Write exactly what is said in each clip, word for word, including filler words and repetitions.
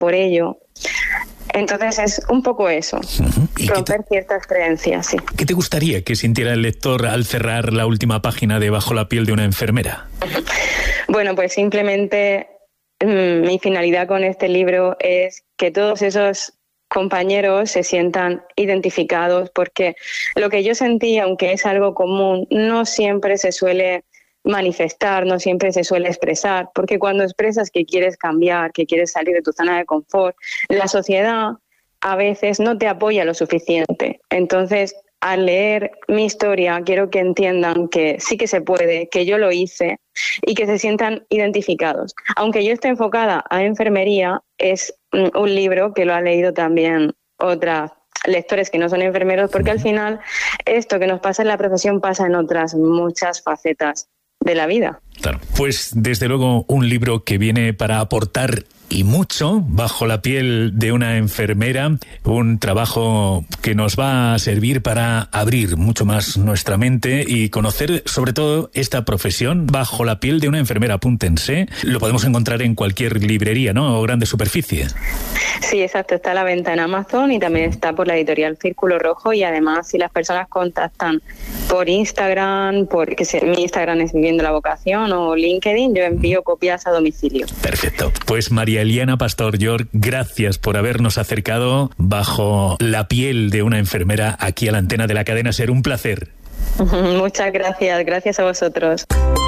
por ello. Entonces es un poco eso, uh-huh. romper te, ciertas creencias, sí. ¿Qué te gustaría que sintiera el lector al cerrar la última página de Bajo la piel de una enfermera? Bueno, pues simplemente mmm, mi finalidad con este libro es que todos esos compañeros se sientan identificados, porque lo que yo sentí, aunque es algo común, no siempre se suele manifestar, no siempre se suele expresar, porque cuando expresas que quieres cambiar, que quieres salir de tu zona de confort, la sociedad a veces no te apoya lo suficiente. Entonces, al leer mi historia, quiero que entiendan que sí que se puede, que yo lo hice y que se sientan identificados. Aunque yo esté enfocada a enfermería, es un libro que lo ha leído también otras lectores que no son enfermeros, porque al final esto que nos pasa en la profesión pasa en otras muchas facetas de la vida. Claro. Pues desde luego un libro que viene para aportar y mucho, Bajo la piel de una enfermera, un trabajo que nos va a servir para abrir mucho más nuestra mente y conocer sobre todo esta profesión. Bajo la piel de una enfermera, apúntense, lo podemos encontrar en cualquier librería, ¿no? O grande superficie. Sí, exacto, está a la venta en Amazon y también está por la editorial Círculo Rojo, y además si las personas contactan por Instagram, por que se, mi Instagram es Viviendo la Vocación, o LinkedIn, yo envío copias a domicilio. Perfecto. Pues María Eliana Pastor York, gracias por habernos acercado Bajo la piel de una enfermera aquí a la antena de la cadena SER. Un placer. Muchas gracias, gracias a vosotros.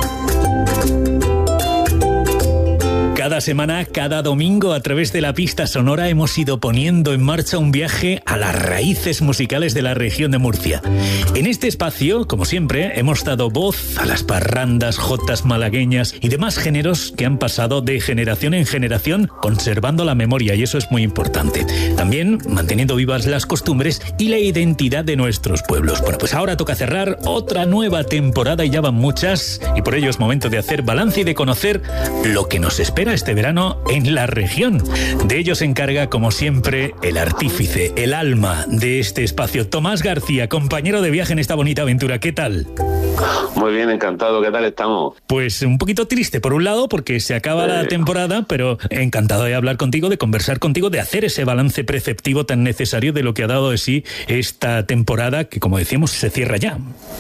Cada semana, cada domingo, a través de la pista sonora hemos ido poniendo en marcha un viaje a las raíces musicales de la región de Murcia. En este espacio, como siempre, hemos dado voz a las parrandas, jotas malagueñas y demás géneros que han pasado de generación en generación, conservando la memoria, y eso es muy importante. También manteniendo vivas las costumbres y la identidad de nuestros pueblos. Bueno, pues ahora toca cerrar otra nueva temporada, y ya van muchas, y por ello es momento de hacer balance y de conocer lo que nos espera este verano en la región. De ello se encarga, como siempre, el artífice, el alma de este espacio, Tomás García, compañero de viaje en esta bonita aventura. ¿Qué tal? Muy bien, encantado. ¿Qué tal estamos? Pues un poquito triste, por un lado, porque se acaba eh... la temporada, pero encantado de hablar contigo, de conversar contigo, de hacer ese balance preceptivo tan necesario de lo que ha dado de sí esta temporada, que, como decíamos, se cierra ya.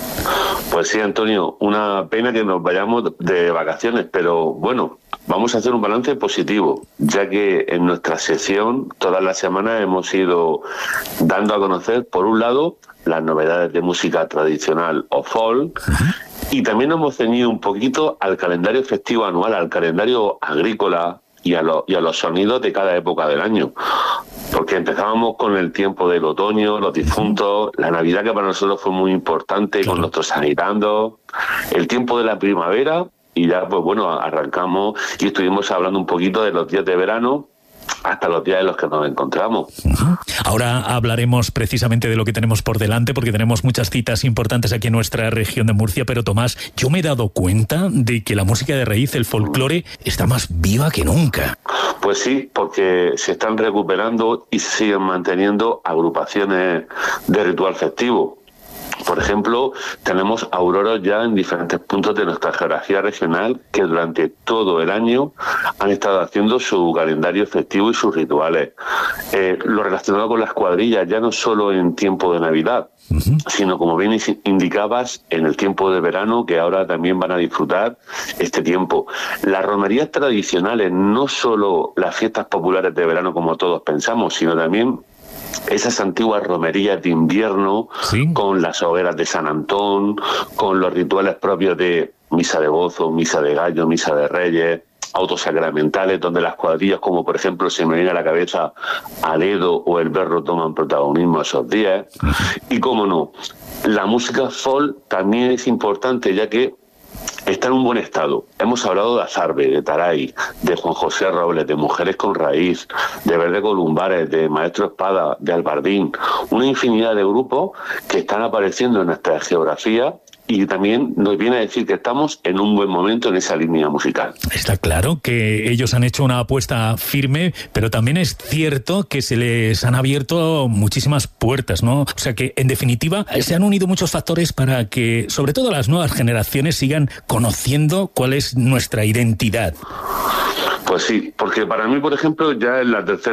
Pues sí, Antonio, una pena que nos vayamos de vacaciones, pero bueno, vamos a hacer un balance positivo, ya que en nuestra sección todas las semanas hemos ido dando a conocer, por un lado, las novedades de música tradicional o folk, uh-huh. y también hemos ceñido un poquito al calendario festivo anual, al calendario agrícola y a, lo, y a los sonidos de cada época del año. Porque empezábamos con el tiempo del otoño, los difuntos, la Navidad, que para nosotros fue muy importante, claro, con nuestros sanitando, el tiempo de la primavera, y ya pues bueno, arrancamos y estuvimos hablando un poquito de los días de verano hasta los días en los que nos encontramos. Ahora hablaremos precisamente de lo que tenemos por delante, porque tenemos muchas citas importantes aquí en nuestra región de Murcia, pero Tomás, yo me he dado cuenta de que la música de raíz, el folclore, está más viva que nunca. Pues sí, porque se están recuperando y se siguen manteniendo agrupaciones de ritual festivo. Por ejemplo, tenemos auroros ya en diferentes puntos de nuestra geografía regional que durante todo el año han estado haciendo su calendario festivo y sus rituales. Eh, lo relacionado con las cuadrillas, ya no solo en tiempo de Navidad, uh-huh. sino, como bien indicabas, en el tiempo de verano, que ahora también van a disfrutar este tiempo. Las romerías tradicionales, no solo las fiestas populares de verano como todos pensamos, sino también esas antiguas romerías de invierno, ¿sí?, con las hogueras de San Antón, con los rituales propios de misa de gozo, misa de gallo, misa de reyes, autos sacramentales, donde las cuadrillas, como por ejemplo se me viene a la cabeza Aledo o El Berro, toman protagonismo esos días. Y cómo no, la música folk también es importante, ya que está en un buen estado. Hemos hablado de Azarbe, de Taray, de Juan José Robles, de Mujeres con Raíz, de Verde Columbares, de Maestro Espada, de Albardín, una infinidad de grupos que están apareciendo en nuestra geografía, y también nos viene a decir que estamos en un buen momento en esa línea musical. Está claro que ellos han hecho una apuesta firme, pero también es cierto que se les han abierto muchísimas puertas, ¿no? O sea que, en definitiva, se han unido muchos factores para que, sobre todo, las nuevas generaciones sigan conociendo cuál es nuestra identidad. Pues sí, porque para mí, por ejemplo, ya es la tercera